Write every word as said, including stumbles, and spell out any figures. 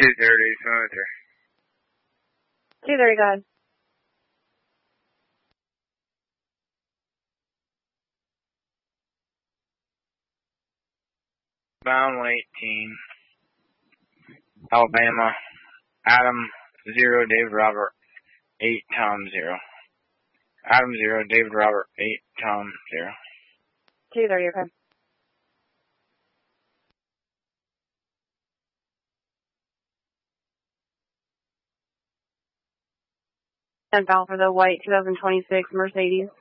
two thirty, Senator. two thirty, go ahead. Bound one eighteen, Alabama, Adam zero, David Robert eight, Tom zero. Adam zero, David Robert eight, Tom zero. two thirty, okay. And file for the white two thousand twenty-six Mercedes.